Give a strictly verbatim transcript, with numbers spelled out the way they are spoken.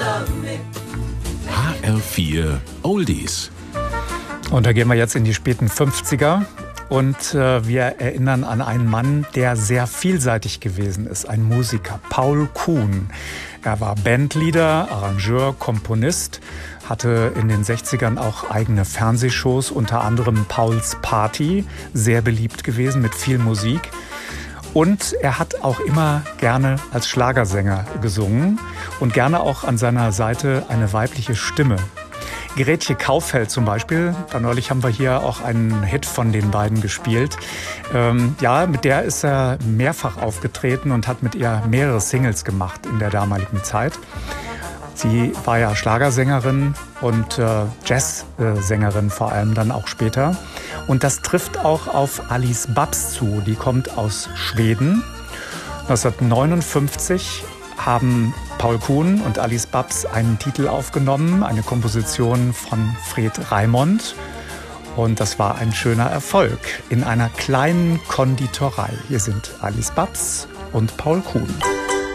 H R vier Oldies. Und da gehen wir jetzt in die späten fünfziger und äh, wir erinnern an einen Mann, der sehr vielseitig gewesen ist, ein Musiker, Paul Kuhn. Er war Bandleader, Arrangeur, Komponist, hatte in den sechzigern auch eigene Fernsehshows, unter anderem Pauls Party, sehr beliebt gewesen mit viel Musik. Und er hat auch immer gerne als Schlagersänger gesungen und gerne auch an seiner Seite eine weibliche Stimme. Gretje Kaufeld zum Beispiel, da neulich haben wir hier auch einen Hit von den beiden gespielt. Ähm, ja, mit der ist er mehrfach aufgetreten und hat mit ihr mehrere Singles gemacht in der damaligen Zeit. Sie war ja Schlagersängerin und äh, Jazzsängerin vor allem dann auch später. Und das trifft auch auf Alice Babs zu, die kommt aus Schweden. neunzehnhundertneunundfünfzig haben Paul Kuhn und Alice Babs einen Titel aufgenommen, eine Komposition von Fred Raimond. Und das war ein schöner Erfolg in einer kleinen Konditorei. Hier sind Alice Babs und Paul Kuhn.